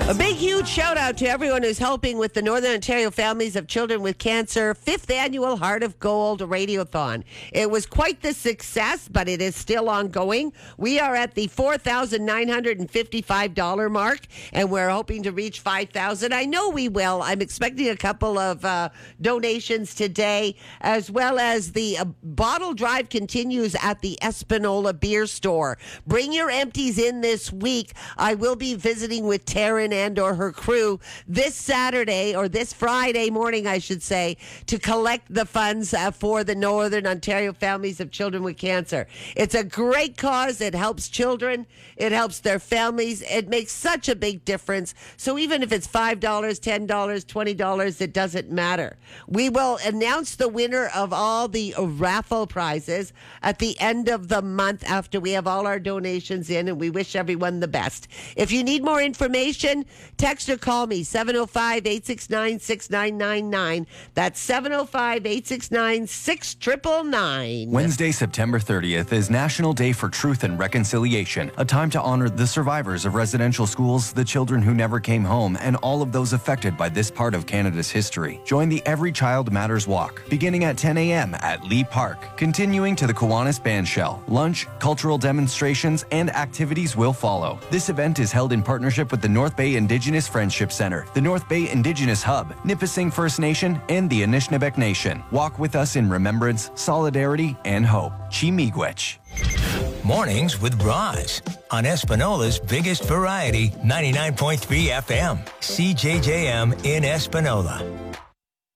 A big, huge shout out to everyone who's helping with the Northern Ontario Families of Children with Cancer 5th Annual Heart of Gold Radiothon. It was quite the success, but it is still ongoing. We are at the $4,955 mark, and we're hoping to reach $5,000. I know we will. I'm expecting a couple of donations today, as well as the bottle drive continues at the Espanola Beer Store. Bring your empties in this week. I will be visiting with Taryn and or her crew this Saturday, or this Friday morning, I should say, to collect the funds for the Northern Ontario Families of Children with Cancer. It's a great cause. It helps children. It helps their families. It makes such a big difference. So even if it's $5, $10, $20, it doesn't matter. We will announce the winner of all the raffle prizes at the end of the month after we have all our donations in, and we wish everyone the best. If you need more information, text or call me, 705-869-6999. That's 705-869-6999. Wednesday, September 30th is National Day for Truth and Reconciliation, a time to honor the survivors of residential schools, the children who never came home, and all of those affected by this part of Canada's history. Join the Every Child Matters Walk, beginning at 10 a.m. at Lee Park, continuing to the Kiwanis Bandshell. Lunch, cultural demonstrations, and activities will follow. This event is held in partnership with the North Bay Indigenous Friendship Center, the North Bay Indigenous Hub, Nipissing First Nation, and the Anishinaabe Nation. Walk with us in remembrance, solidarity, and hope. Chi Miigwech. Mornings with Roz on Espanola's biggest variety, 99.3 FM, CJJM in Espanola.